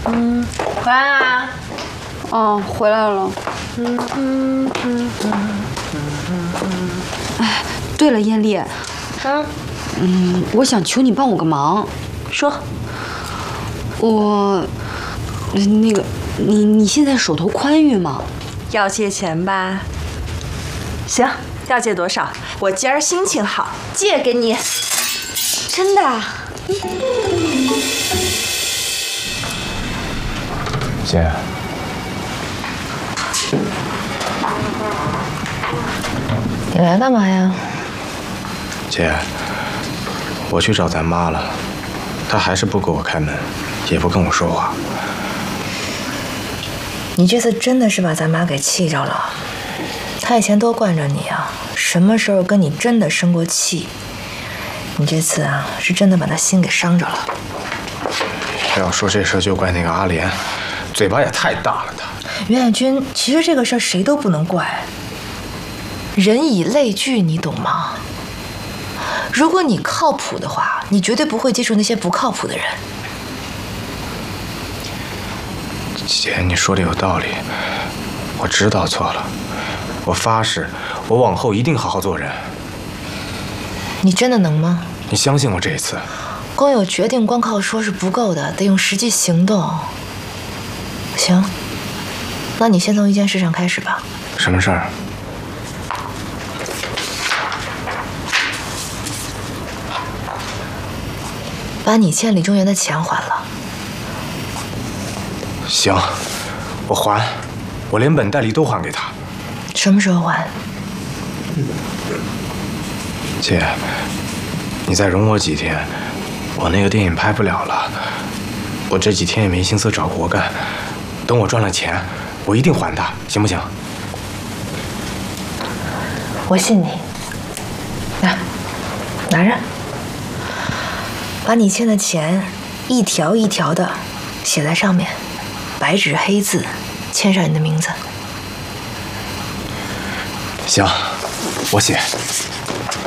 回来啦！ 哦，回来了。哎，对了，艳丽。我想求你帮我个忙。 说。 那个，你现在手头宽裕吗？ 要借钱吧？行，要借多少？我今儿心情好，借给你。真的啊？ 姐， 你来干嘛呀？ 姐，我去找咱妈了，她还是不给我开门，也不跟我说话。 你这次真的是把咱妈给气着了。她以前多惯着你啊，什么时候跟你真的生过气？你这次啊，是真的把她心给伤着了。 要说这事就怪那个阿莲，嘴巴也太大了。她袁海军，其实这个事儿谁都不能怪。人以类聚，你懂吗？如果你靠谱的话，你绝对不会接触那些不靠谱的人。 姐，你说的有道理，我知道错了，我发誓，我往后一定好好做人。 你真的能吗？ 你相信我这一次。 光有决定，光靠说是不够的，得用实际行动。行，那你先从一件事上开始吧。 什么事儿？ 把你欠李中原的钱还了。 行，我还，我连本带利都还给他。 什么时候还？ 姐，你再容我几天，我那个电影拍不了了，我这几天也没心思找活干。等我赚了钱，我一定还他，行不行？ 我信你。拿着，把你欠的钱一条一条的写在上面，白纸黑字签上你的名字。 行，我写。